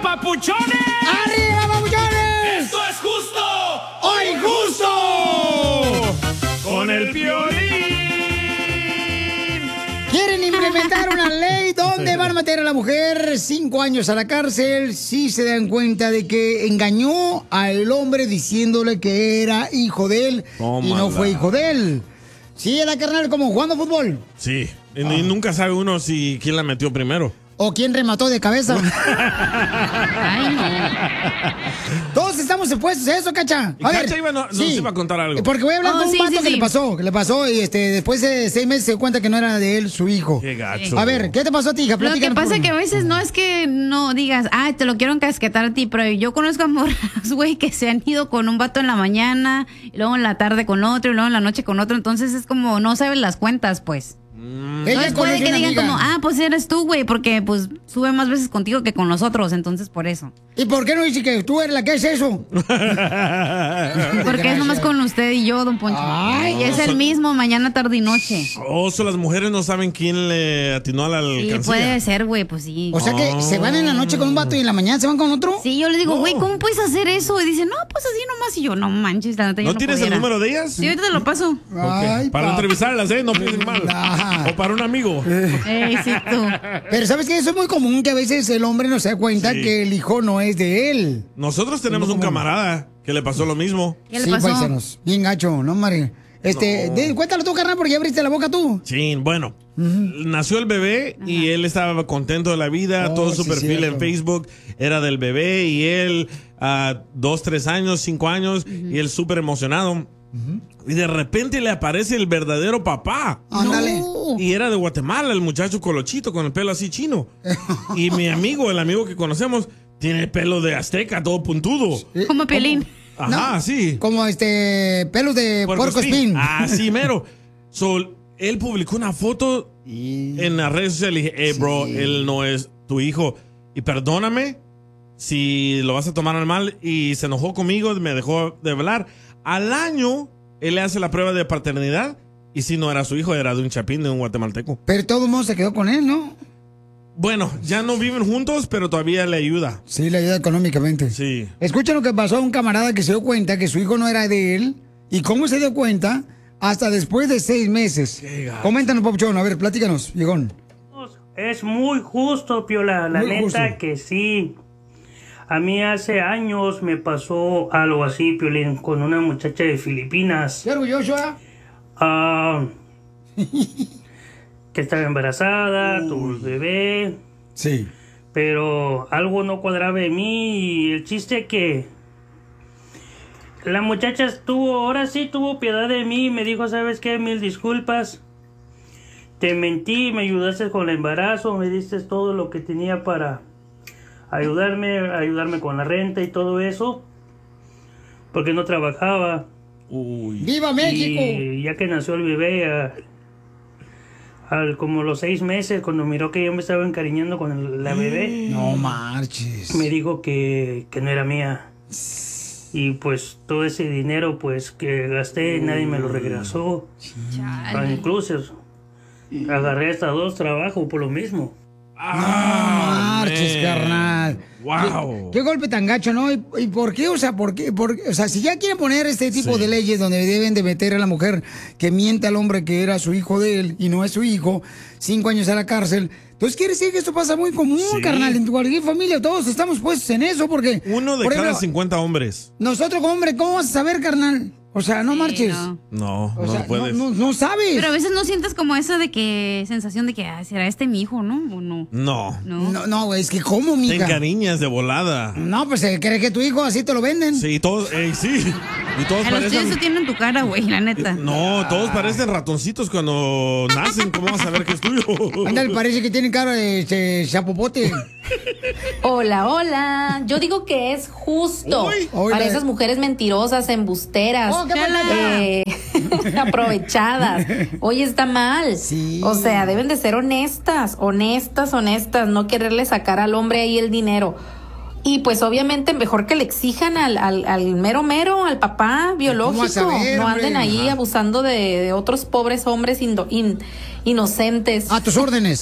papuchones! ¡Arriba, papuchones! ¡Esto es justo o injusto! Con el Piolín. Quieren implementar una ley donde van a meter a la mujer 5 años a la cárcel si se dan cuenta de que engañó al hombre diciéndole que era hijo de él y no fue hijo de él. Sí, era carnal como jugando fútbol. Sí, y nunca sabe uno si quién la metió primero. ¿O quién remató de cabeza? Ay, no. Todos estamos expuestos a eso, Cacha. Y Cacha nos iba a contar algo. Porque voy a hablar con un vato que le pasó y después de 6 meses se dio cuenta que no era de él su hijo. Qué gacho. A ver, ¿qué te pasó a ti, hija? Lo que pasa es que a veces no es que no digas, ay, te lo quiero encasquetar a ti, pero yo conozco a morras, güey, que se han ido con un vato en la mañana, y luego en la tarde con otro, y luego en la noche con otro, entonces es como, no saben las cuentas, pues. Entonces puede que digan como, pues eres tú, güey, porque pues sube más veces contigo que con nosotros, entonces por eso. ¿Y por qué no dice que tú eres la que es eso? Porque es nomás con usted y yo, don Poncho. Y es el mismo mañana, tarde y noche. Las mujeres no saben quién le atinó a la alcancía. Sí, puede ser, güey, pues sí. O sea que se van en la noche con un vato y en la mañana se van con otro. Sí, yo le digo, güey, ¿cómo puedes hacer eso? Y dice, no, pues así nomás. Y yo, no manches, la neta, yo ¿No tienes el número de ellas? Sí, ahorita te lo paso. Ay, para entrevistarlas, no piensen mal. O para un amigo. Sí, tú. Pero ¿sabes qué? Eso es muy común que a veces el hombre no se da cuenta que el hijo no es de él. Nosotros tenemos un camarada que le pasó lo mismo. ¿Qué le pasó? Paisanos. Bien gacho, ¿no, Mari? Cuéntalo tú, carnal, porque ya abriste la boca tú. Sí, bueno. Nació el bebé y él estaba contento de la vida. Todo su perfil en Facebook era del bebé y él 2, 3 años, 5 años y él súper emocionado. Y de repente le aparece el verdadero papá. Ándale. Y era de Guatemala, el muchacho colochito con el pelo así chino. Y mi amigo, el amigo que conocemos, tiene el pelo de azteca, todo puntudo. Como Piolín. Ajá, sí. Como pelos de puerco espín. Así mero. Él publicó una foto en las redes sociales y dije, bro, él no es tu hijo. Y perdóname si lo vas a tomar al mal. Y se enojó conmigo, me dejó de hablar. Al año, él le hace la prueba de paternidad y si no era su hijo, era de un chapín, de un guatemalteco. Pero todo el mundo se quedó con él, ¿no? Bueno, ya no viven juntos, pero todavía le ayuda. Sí, le ayuda económicamente. Sí. Escucha lo que pasó a un camarada que se dio cuenta que su hijo no era de él. ¿Y cómo se dio cuenta? Hasta después de 6 meses. Coméntanos, Papuchón. A ver, platícanos, Viejón. Es muy justo, Piola. La neta que sí. A mí hace años me pasó algo así, Piolín, con una muchacha de Filipinas. ¿Qué orgulloso, que estaba embarazada, tuvo el bebé. Sí. Pero algo no cuadraba en mí y el chiste que la muchacha ahora sí tuvo piedad de mí y me dijo, ¿sabes qué? 1000 disculpas. Te mentí, me ayudaste con el embarazo, me diste todo lo que tenía para ayudarme con la renta y todo eso, porque no trabajaba. ¡Viva México! Y ya que nació el bebé, como los 6 meses, cuando miró que yo me estaba encariñando con la bebé, no marches, me dijo que no era mía. Y pues todo ese dinero pues que gasté, nadie me lo regresó. Incluso agarré hasta 2 trabajos por lo mismo. No marches, carnal. Wow. ¿Qué golpe tan gacho, ¿no? ¿Y por qué? O sea, o sea, si ya quieren poner este tipo de leyes donde deben de meter a la mujer que miente al hombre que era su hijo de él y no es su hijo, 5 años a la cárcel. Entonces quiere decir que esto pasa muy común, carnal, en cualquier familia. Todos estamos puestos en eso porque... 1 de cada 50 hombres. Nosotros como hombre, ¿cómo vas a saber, carnal? O sea, no marches. No puedes. No sabes. Pero a veces no sientes como esa de que sensación de que será mi hijo, ¿no? ¿O no? No, güey, es que ¿cómo, mija? Te encariñas de volada. No, pues se cree que tu hijo así te lo venden. Sí, todos, sí. Y todos a los tuyos se tienen tu cara, güey, la neta. No, todos parecen ratoncitos cuando nacen. ¿Cómo vas a ver que es tuyo? Ándale, parece que tienen cara de chapopote. Hola. Yo digo que es justo para esas mujeres mentirosas, embusteras, aprovechadas. Oye, está mal. Sí. O sea, deben de ser honestas, no quererle sacar al hombre ahí el dinero. Y pues obviamente mejor que le exijan al mero mero, al papá biológico. Saber, no anden ahí abusando de otros pobres hombres inocentes. A tus órdenes.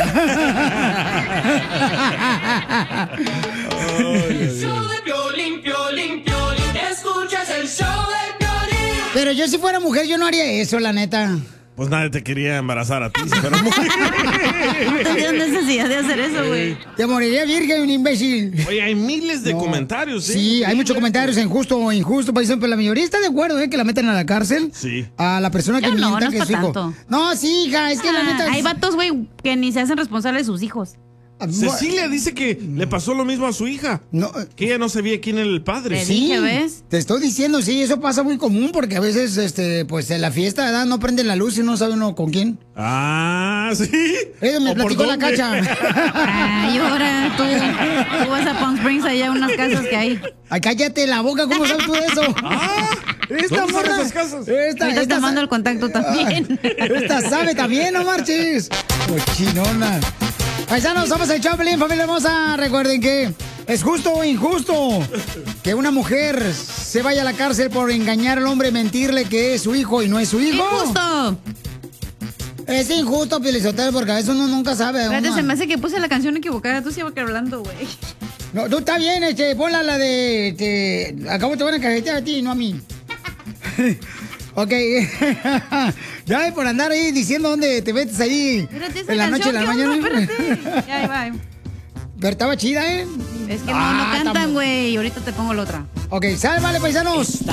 Escuchas el show de Piolín. Pero yo si fuera mujer, yo no haría eso, la neta. Pues nadie te quería embarazar a ti, pero No tenías necesidad de hacer eso, güey. Te moriría virgen, un imbécil. Oye, hay miles de comentarios, ¿sí? Sí, hay muchos comentarios en justo o injusto, paisano, pero la mayoría está de acuerdo, que la meten a la cárcel. Sí. A la persona que Yo no, mienta no que es es su pa' hijo. tanto. No, sí, hija, es que la neta... Hay vatos, güey, que ni se hacen responsables de sus hijos. Cecilia dice que le pasó lo mismo a su hija. No, Que ella no sabía quién era el padre. Le sí, dije, ¿ves? te estoy diciendo, sí, eso pasa muy común porque a veces, pues en la fiesta, ¿verdad? No prende la luz y no sabe uno con quién. Ah, sí. Eso me ¿O por platicó la dónde? Cacha. Ay, ahora tú vas a Palm Springs, allá unas casas que hay. Ay, cállate la boca, ¿cómo sabes tú eso? Esta ¿dónde están morra. esas casas? Ahorita te mando el contacto también. Esta sabe también, no marches. Cochinona. Paisanos, somos el Choplin, familia hermosa. Recuerden que es justo o injusto que una mujer se vaya a la cárcel por engañar al hombre, mentirle que es su hijo y no es su hijo. ¡Injusto! Es injusto, Pielizotero, porque a veces uno nunca sabe. Espérate, uno. se me hace que puse la canción equivocada. Tú sigue hablando, güey. No, tú está bien, ponla la de... Acabo te van a cajetear a ti, no a mí. Ok. Ya por andar ahí diciendo dónde te metes ahí. Espérate, esa en la noche, en la canción, mañana. ¿qué onda? Espérate. Ya, ahí va. Pero estaba chida, ¿eh? Es que no está cantan, güey. Y ahorita te pongo la otra. Ok, sale, vale, paisanos.